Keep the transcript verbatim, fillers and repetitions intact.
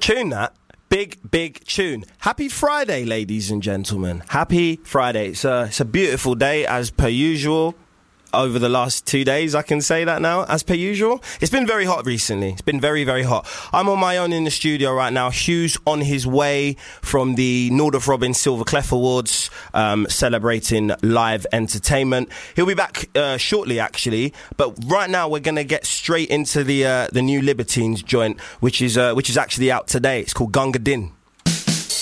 Tune that. Big, big tune. Happy Friday, ladies and gentlemen. Happy Friday. It's a, it's a beautiful day, as per usual. Over the last two days, I can say that now, as per usual. It's been very hot recently. It's been very, very hot. I'm on my own in the studio right now. Hugh's on his way from the Northrop Robin Silver Clef Awards, um, celebrating live entertainment. He'll be back uh, shortly, actually. But right now, we're going to get straight into the uh, the new Libertines joint, which is uh, which is actually out today. It's called Gunga Din.